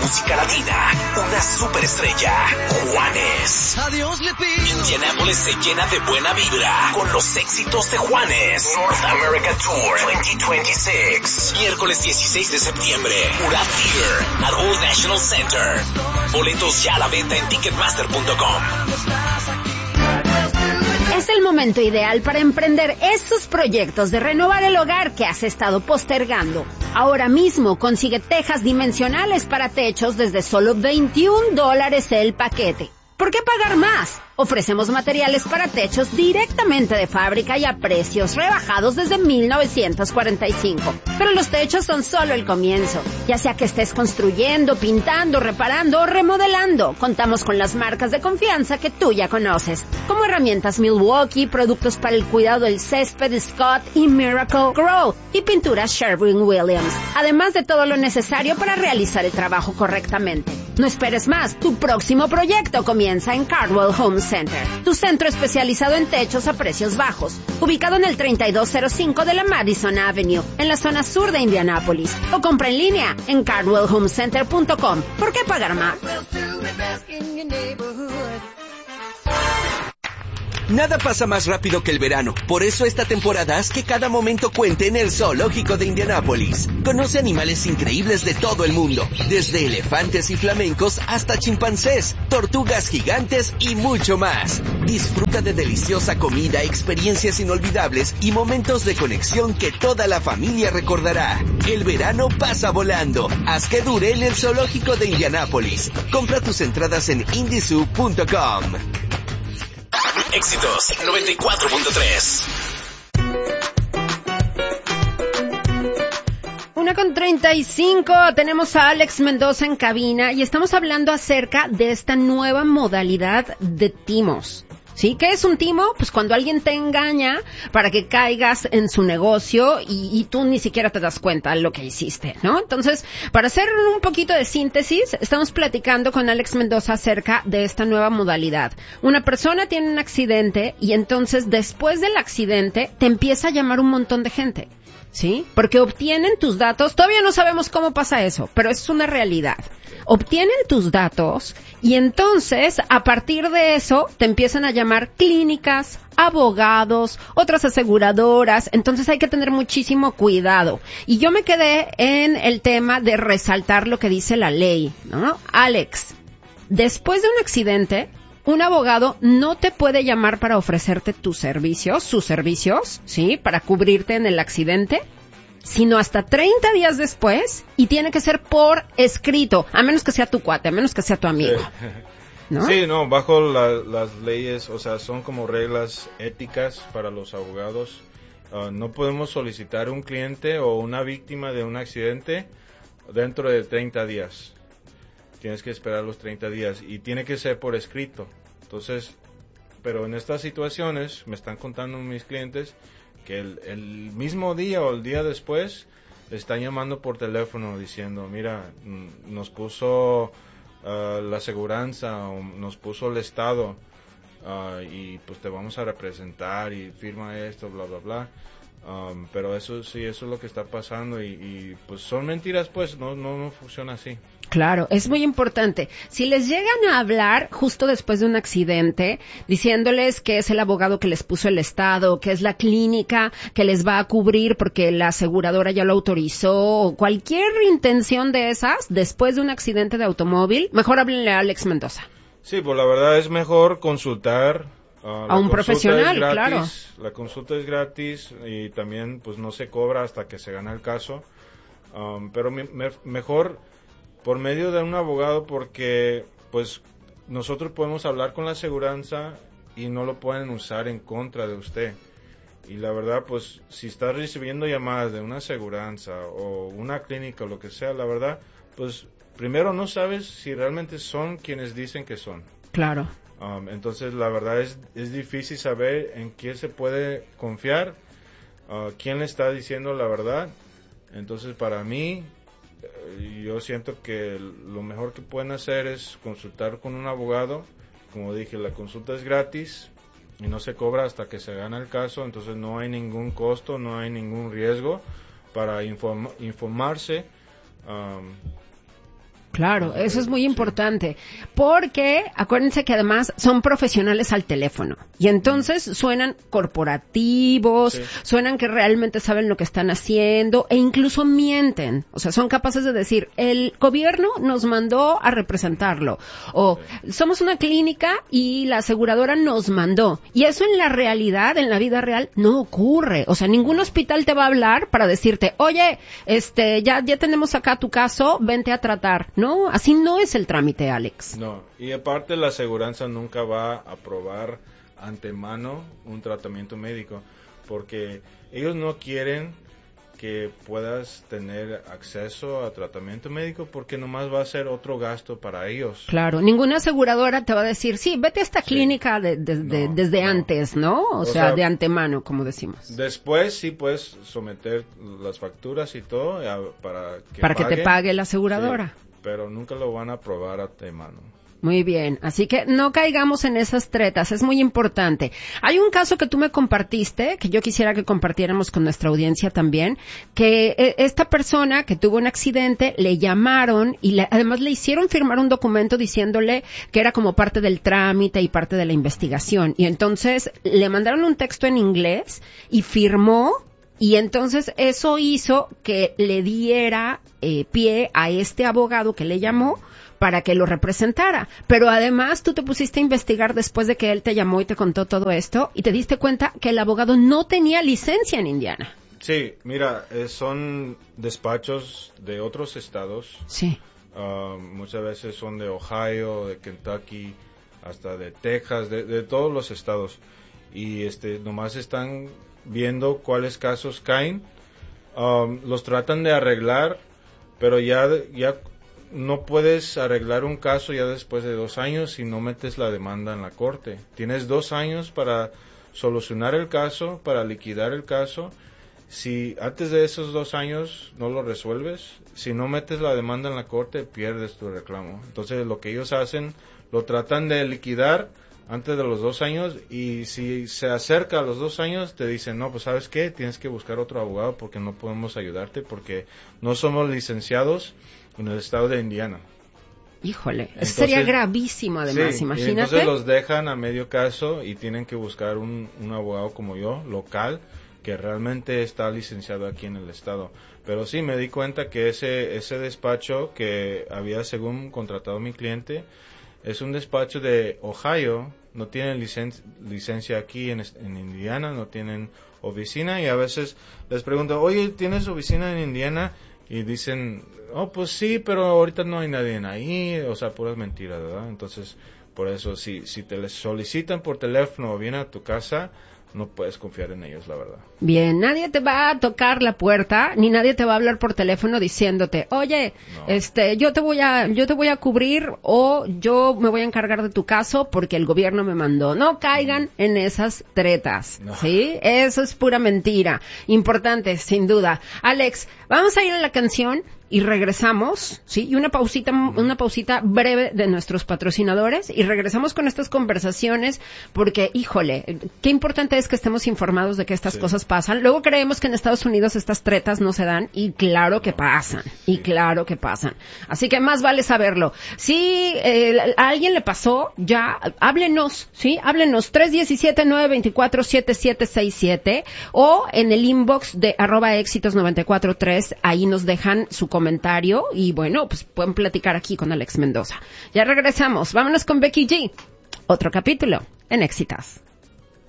música latina, una superestrella, Juanes. Adiós le pido. Indianápolis se llena de buena vibra con los éxitos de Juanes. North America Tour 2026. Miércoles 16 de septiembre, Murat Theater at Old National Center. Boletos ya a la venta en Ticketmaster.com. Es el momento ideal para emprender esos proyectos de renovar el hogar que has estado postergando. Ahora mismo consigue tejas dimensionales para techos desde solo $21 el paquete. ¿Por qué pagar más? Ofrecemos materiales para techos directamente de fábrica y a precios rebajados desde 1945. Pero los techos son solo el comienzo. Ya sea que estés construyendo, pintando, reparando o remodelando, contamos con las marcas de confianza que tú ya conoces, como herramientas Milwaukee, productos para el cuidado del césped Scott y Miracle Grow, y pinturas Sherwin-Williams, además de todo lo necesario para realizar el trabajo correctamente. No esperes más, tu próximo proyecto comienza en Cardwell Home Center, tu centro especializado en techos a precios bajos, ubicado en el 3205 de la Madison Avenue, en la zona sur de Indianápolis, o compra en línea en cardwellhomecenter.com. ¿Por qué pagar más? Nada pasa más rápido que el verano, por eso esta temporada haz que cada momento cuente en el Zoológico de Indianápolis. Conoce animales increíbles de todo el mundo, desde elefantes y flamencos hasta chimpancés, tortugas gigantes y mucho más. Disfruta de deliciosa comida, experiencias inolvidables y momentos de conexión que toda la familia recordará. El verano pasa volando, haz que dure en el Zoológico de Indianápolis. Compra tus entradas en indizoo.com. Éxitos 94.3. 1:35, tenemos a Alex Mendoza en cabina y estamos hablando acerca de esta nueva modalidad de timos. ¿Sí? ¿Qué es un timo? Pues cuando alguien te engaña para que caigas en su negocio y tú ni siquiera te das cuenta de lo que hiciste, ¿no? Entonces, para hacer un poquito de síntesis, estamos platicando con Alex Mendoza acerca de esta nueva modalidad. Una persona tiene un accidente y entonces después del accidente te empieza a llamar un montón de gente, ¿sí? Porque obtienen tus datos, todavía no sabemos cómo pasa eso, pero es una realidad. Obtienen tus datos y entonces a partir de eso te empiezan a llamar clínicas, abogados, otras aseguradoras, entonces hay que tener muchísimo cuidado. Y yo me quedé en el tema de resaltar lo que dice la ley, ¿no? Alex, después de un accidente, un abogado no te puede llamar para ofrecerte tus servicios, sus servicios, ¿sí? Para cubrirte en el accidente, sino hasta 30 días después, y tiene que ser por escrito, a menos que sea tu cuate, a menos que sea tu amigo, ¿no? Sí, no, bajo las leyes, o sea, son como reglas éticas para los abogados. No podemos solicitar un cliente o una víctima de un accidente dentro de 30 días. Tienes que esperar los 30 días y tiene que ser por escrito. Entonces, pero en estas situaciones, me están contando mis clientes que el mismo día o el día después le están llamando por teléfono diciendo, mira, nos puso la aseguranza o nos puso el estado y pues te vamos a representar y firma esto, bla, bla, bla. Pero eso sí, eso es lo que está pasando y pues son mentiras, pues no funciona así. Claro, es muy importante. Si les llegan a hablar justo después de un accidente, diciéndoles que es el abogado que les puso el estado, que es la clínica que les va a cubrir porque la aseguradora ya lo autorizó, o cualquier intención de esas, después de un accidente de automóvil, mejor háblenle a Alex Mendoza. Sí, pues la verdad es mejor consultar a un profesional, gratis, claro. La consulta es gratis y también pues no se cobra hasta que se gana el caso. Pero mejor por medio de un abogado porque pues nosotros podemos hablar con la aseguranza y no lo pueden usar en contra de usted. Y la verdad, pues si estás recibiendo llamadas de una aseguranza o una clínica o lo que sea, la verdad, pues primero no sabes si realmente son quienes dicen que son. Claro. Entonces la verdad es difícil saber en quién se puede confiar, quién le está diciendo la verdad. Entonces para mí, yo siento que lo mejor que pueden hacer es consultar con un abogado. Como dije, la consulta es gratis y no se cobra hasta que se gana el caso, entonces no hay ningún costo, no hay ningún riesgo para informarse. Claro, eso es muy importante, porque acuérdense que además son profesionales al teléfono y entonces suenan corporativos, suenan que realmente saben lo que están haciendo e incluso mienten, o sea, son capaces de decir, el gobierno nos mandó a representarlo o somos una clínica y la aseguradora nos mandó y eso en la realidad, en la vida real, no ocurre, o sea, ningún hospital te va a hablar para decirte, oye, ya tenemos acá tu caso, vente a tratar. No, así no es el trámite, Alex. No, y aparte la aseguranza nunca va a aprobar antemano un tratamiento médico, porque ellos no quieren que puedas tener acceso a tratamiento médico porque nomás va a ser otro gasto para ellos. Claro, ninguna aseguradora te va a decir, sí, vete a esta clínica desde antes, ¿no? O sea, de antemano, como decimos. Después sí puedes someter las facturas y todo para que te pague la aseguradora. Sí, pero nunca lo van a aprobar antemano. Muy bien, así que no caigamos en esas tretas, es muy importante. Hay un caso que tú me compartiste, que yo quisiera que compartiéramos con nuestra audiencia también, que esta persona que tuvo un accidente, le llamaron y además le hicieron firmar un documento diciéndole que era como parte del trámite y parte de la investigación. Y entonces le mandaron un texto en inglés y firmó. Y entonces eso hizo que le diera pie a este abogado que le llamó para que lo representara. Pero además tú te pusiste a investigar después de que él te llamó y te contó todo esto y te diste cuenta que el abogado no tenía licencia en Indiana. Sí, mira, son despachos de otros estados. Sí. Muchas veces son de Ohio, de Kentucky, hasta de Texas, de todos los estados. Y nomás están viendo cuáles casos caen, los tratan de arreglar, pero ya no puedes arreglar un caso ya después de 2 años si no metes la demanda en la corte. Tienes 2 años para solucionar el caso, para liquidar el caso. Si antes de esos 2 años no lo resuelves, si no metes la demanda en la corte, pierdes tu reclamo. Entonces lo que ellos hacen, lo tratan de liquidar antes de los 2 años, y si se acerca a los 2 años te dicen, no, pues ¿sabes qué? Tienes que buscar otro abogado porque no podemos ayudarte porque no somos licenciados en el estado de Indiana. Híjole, eso sería gravísimo además, sí, imagínate. Entonces los dejan a medio caso y tienen que buscar un abogado como yo, local, que realmente está licenciado aquí en el estado. Pero sí, me di cuenta que ese despacho que había según contratado mi cliente, es un despacho de Ohio, no tienen licencia aquí en Indiana, no tienen oficina, y a veces les pregunto, oye, ¿tienes oficina en Indiana? Y dicen, oh, pues sí, pero ahorita no hay nadie ahí, o sea, puras mentiras, ¿verdad? Entonces, por eso, si te les solicitan por teléfono o vienen a tu casa, no puedes confiar en ellos, la verdad. Bien, nadie te va a tocar la puerta, ni nadie te va a hablar por teléfono diciéndote, oye, no, yo te voy a cubrir o yo me voy a encargar de tu caso porque el gobierno me mandó. No caigan en esas tretas, no. ¿Sí? Eso es pura mentira. Importante, sin duda. Alex, vamos a ir a la canción y regresamos, ¿sí? Y una pausita breve de nuestros patrocinadores y regresamos con estas conversaciones porque, híjole, qué importante es que estemos informados de que estas cosas pasan. Luego creemos que en Estados Unidos estas tretas no se dan y claro que pasan, y claro que pasan. Así que más vale saberlo. Si a alguien le pasó, ya, háblenos, ¿sí? Háblenos 317-924-7767 o en el inbox de @éxitos943, ahí nos dejan su comentario y bueno, pues pueden platicar aquí con Alex Mendoza. Ya regresamos, vámonos con Becky G. Otro capítulo en Éxitos.